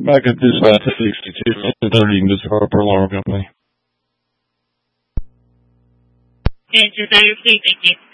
Back at Dispatch 62, 30, this is Harper Alarm Company. Answer 30, thank you.